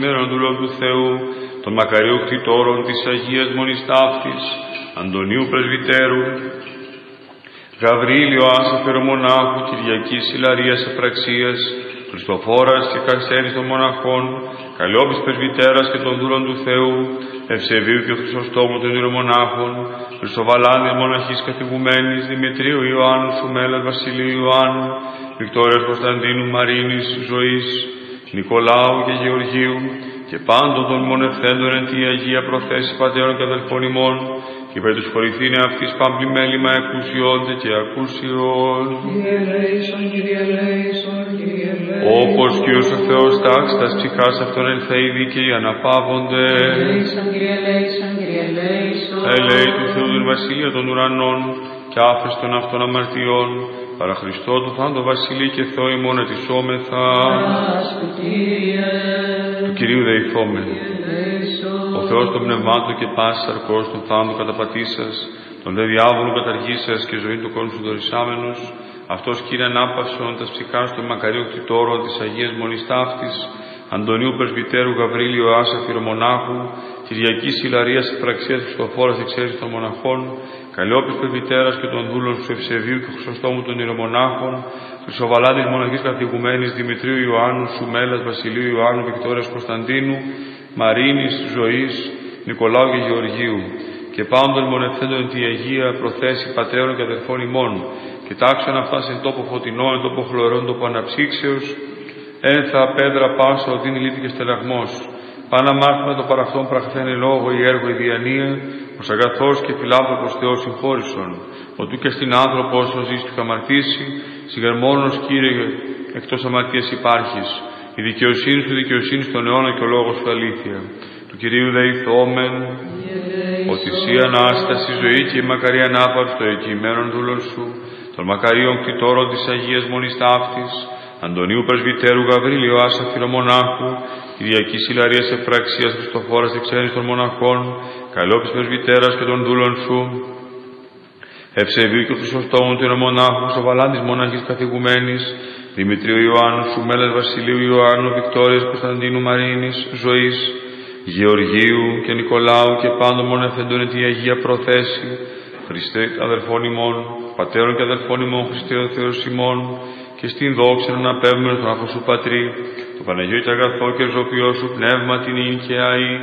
Μέρον δούλων του Θεού, των μακαρίων κτητόρων της Αγίας Μονής Ταύτης, Αντωνίου Πρεσβυτέρου, Γαβρίλιο Άσαφερο Μονάχου, Κυριακής Ιλαρίας Επραξίας, Χριστοφόρας και Κασέρης των Μοναχών, Καλλιόπης Πρεσβυτέρας και των δούλων του Θεού, Ευσεβίου και Χρυσοστόμου των Ιερομονάχων, Χρυσοβαλάνης Μοναχής Καθηγουμένης, Δημητρίου Ιωάννου Σουμέλας, Βασιλείου Ιωάννου, Βικτόριας Κωνσταντίνου, Μαρίνης Ζωής, Νικολάου και Γεωργίου, και πάντων των μονευθέντων εν τη Αγία προθέση πατέρων και αδελφών ημών, και περί τους χωρηθήνε αυτής πάμπλη μέλημα εκούσιόντε και ακούσιον. Όπως Κύριος ο Θεός τάξει τας ψυχάς αυτών ελθέοι δίκαιοι αναπαύονται. Ελέη του Θεού την βασιλεία των ουρανών και άφεστον αυτών αμαρτιών, παρά Χριστό του θάντο βασιλεί και Θεό ημών ετισόμεθα. Του Κυρίου δεηθόμεν. Ο Θεός των πνευμάτων και πάσης αρκός των θάντων καταπατήσας, των δε διάβολων καταργήσας και ζωή του κόσμου δωρησάμενος, αυτός Κύριε ανάπαυσον τας ψυχάς των μακαρίων κτητόρων της Αγίας Μονής Ταύτης, Αντωνίου Πρεσβυτέρου, Γαβρίλιο Άσαφυρο Μονάχου, Κυριακής Ιλαρίας Επραξίας, Χριστοφόρας Εξαίρεσης των Μοναχών, Καλλιόπης Πρεσβυτέρας και των δούλων σου Ευσεβίου και Χρυσοστόμου των Ιερομονάχων, Χρυσοβαλάνης Μοναχής Καθηγουμένης, Δημητρίου Ιωάννου Σουμέλας, Βασιλείου Ιωάννου, Βικτόριας Κωνσταντίνου, Μαρίνης Ζωής, Νικολάου και Γεωργίου, και πάντων μονευθέντων τη Αγία προθέση πατέρων και αδελφών ημών, και τάξεων αυτά εν τόπο φωτεινό, εν τόπο χλωρό, εν τόπο αναψύξεως, ένθα πέδρα πάσα οδύνη λύτη και στελαγμός. Πάνα μάθημα το παραυτόν πραχθένε λόγο ή έργο η διανία, ως αγαθός και φιλάνθρωπος Θεός συγχώρησον, οτού και στην άνθρωπο όσο ζεις του αμαρτήσει, συγερμόνος Κύριε εκτός αμαρτίας υπάρχεις. Η δικαιοσύνη σου δικαιοσύνη στον αιώνα και ο λόγος σου αλήθεια. Του Κυρίου δεηθόμεν, ότι εσύ Ανάσταση ζωή και η μακαρία ανάπαυση το εκειμένων δούλων σου, των μακαρίων κτητόρων της Αγίας Μονής Ταύτης, Αντωνίου Πρεσβυτέρου, Γαβρίλιο Άσαφυρο Μονάχου, Κυριακής Ιλαρίας Επραξίας, Χριστοφόρας Εξαίρεσης των Μοναχών, Καλλιόπης Πρεσβυτέρας και των δούλων σου, Ευσεβίου και Χρυσοστόμου του Ιερομονάχου, Χρυσοβαλάνης Μοναχής Καθηγουμένης, Δημητρίου Ιωάννου Σουμέλας, Βασιλείου Ιωάννου, Βικτόριας Κωνσταντίνου, Μαρίνης Ζωής, Γεωργίου και Νικολάου, και πάντων μονευθέντων τη Αγία προθέση, Χριστέ αδελφών ημών, πατέρων και αδελφών ημών, Χριστέ ο Θεός ημών, και στην δόξα να αναπέμπουμε στον Άγιο σου Πατρί, το Παναγιώτο και αγαθό και ζωπιό σου πνεύμα την ίν και αή,